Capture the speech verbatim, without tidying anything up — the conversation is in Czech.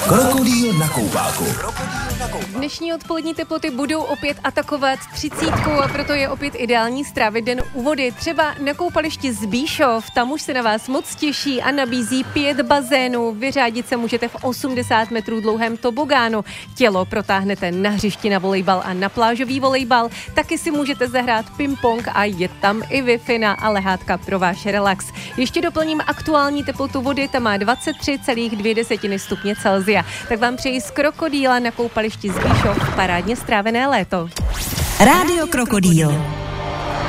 Krokodýl na koupáku. Dnešní odpolední teploty budou opět atakovat třicítku a proto je opět ideální strávit den u vody. Třeba na koupališti Zbíšov, tam už se na vás moc těší a nabízí pět bazénů. Vyřádit se můžete v osmdesát metrů dlouhém tobogánu. Tělo protáhnete na hřišti na volejbal a na plážový volejbal. Taky si můžete zahrát ping-pong a je tam i Wi-Fi a lehátka pro váš relax. Ještě doplním aktuální teplotu vody, ta má dvacet tři celá dvě stupně Celsia. Tak vám přeji z Krokodýla na koupališti Zbíšov parádně strávené léto. Rádio Krokodýl.